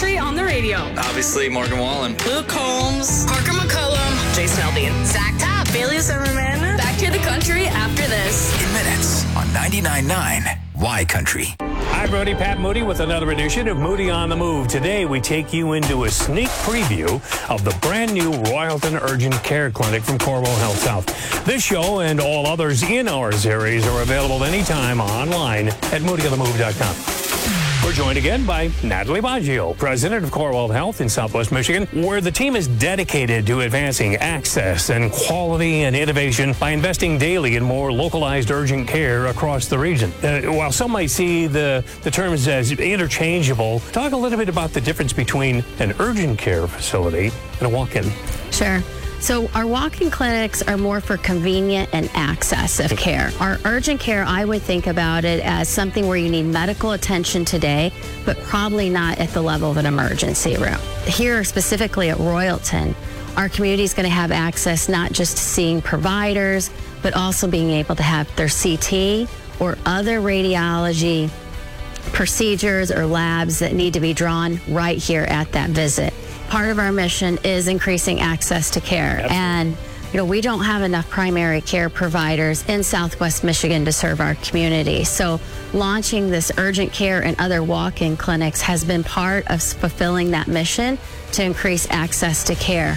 Country on the radio. Obviously, Morgan Wallen. Luke Combs. Parker McCullum. Jason Aldean. Zach Tapp. Bailey Zimmerman. Back to the country after this. In minutes on 99.9 Y Country. Hi, Brody. Pat Moody with another edition of Moody on the Move. Today, we take you into a sneak preview of the brand new Royalton Urgent Care Clinic from Corwell Health South. This show and all others in our series are available anytime online at moodyonthemove.com. We're joined again by Natalie Baggio, president of Corwell Health in Southwest Michigan, where the team is dedicated to advancing access and quality and innovation by investing daily in more localized urgent care across the region. While some might see the terms as interchangeable, talk a little bit about the difference between an urgent care facility and a walk-in. Sure. So our walk-in clinics are more for convenient and access of care. Our urgent care, I would think about it as something where you need medical attention today, but probably not at the level of an emergency room. Here, specifically at Royalton, our community is going to have access not just to seeing providers, but also being able to have their CT or other radiology procedures or labs that need to be drawn right here at that visit. Part of our mission is increasing access to care. Absolutely. And we don't have enough primary care providers in Southwest Michigan to serve our community. So launching this urgent care and other walk-in clinics has been part of fulfilling that mission to increase access to care.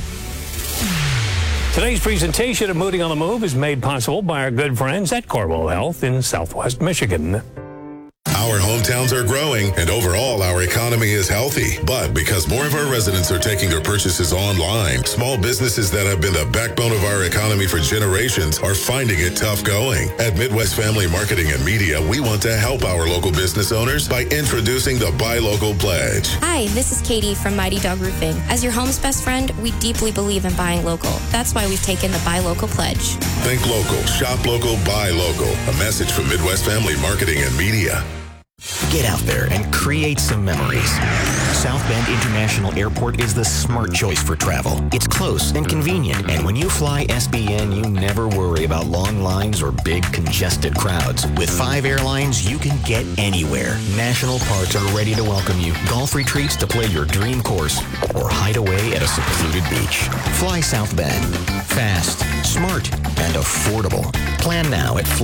Today's presentation of Moody on the Move is made possible by our good friends at Corwell Health in Southwest Michigan. Our hometowns are growing, and overall, our economy is healthy. But because more of our residents are taking their purchases online, small businesses that have been the backbone of our economy for generations are finding it tough going. At Midwest Family Marketing and Media, we want to help our local business owners by introducing the Buy Local Pledge. Hi, this is Katie from Mighty Dog Roofing. As your home's best friend, we deeply believe in buying local. That's why we've taken the Buy Local Pledge. Think local, shop local, buy local. A message from Midwest Family Marketing and Media. Get out there and create some memories. South Bend International Airport is the smart choice for travel. It's close and convenient, and when you fly SBN, you never worry about long lines or big congested crowds. With 5 airlines, you can get anywhere. National parks are ready to welcome you, golf retreats to play your dream course, or hide away at a secluded beach. Fly South Bend. Fast, smart, and affordable. Plan now at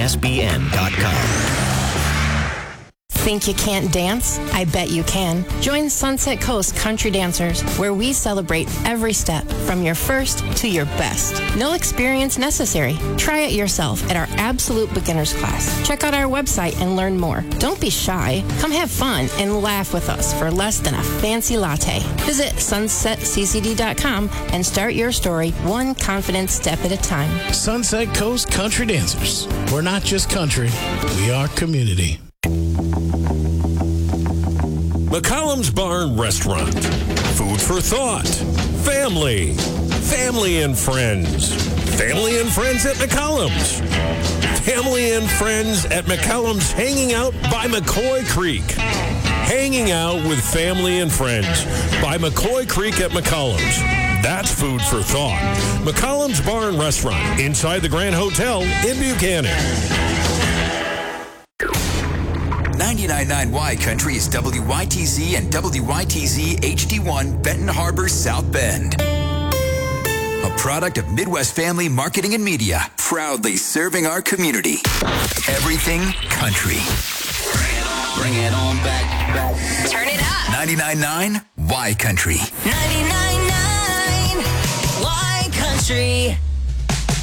flysbn.com. Think you can't dance? I bet you can. Join Sunset Coast Country Dancers, where we celebrate every step from your first to your best. No experience necessary. Try it yourself at our Absolute Beginners class. Check out our website and learn more. Don't be shy. Come have fun and laugh with us for less than a fancy latte. Visit sunsetccd.com and start your story one confident step at a time. Sunset Coast Country Dancers. We're not just country, we are community. McCollum's Barn Restaurant. Food for thought. Family. Family and friends. Family and friends at McCollum's. Family and friends at McCollum's hanging out by McCoy Creek. Hanging out with family and friends by McCoy Creek at McCollum's. That's food for thought. McCollum's Barn Restaurant inside the Grand Hotel in Buchanan. 99.9 Y Country is WYTZ and WYTZ HD1 Benton Harbor, South Bend. A product of Midwest Family Marketing and Media, proudly serving our community. Everything country. Bring it on back. Turn it up. 99.9 Y Country. 99.9 Y Country.